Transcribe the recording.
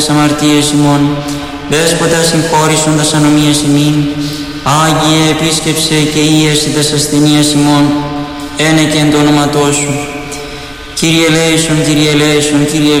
αμαρτίες ημών, Δέσποτα συγχώρησον τας ανομίες ημίν, Άγιε επίσκεψε και ίεση τας ασθενείας ημών, ένε και εν το όνοματό σου. Κύριε ελέησον, Κύριε ελέησον, Κύριε